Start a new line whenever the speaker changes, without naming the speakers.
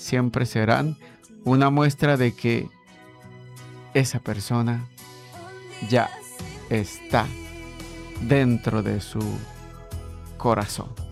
siempre serán una muestra de que esa persona ya está dentro de su corazón.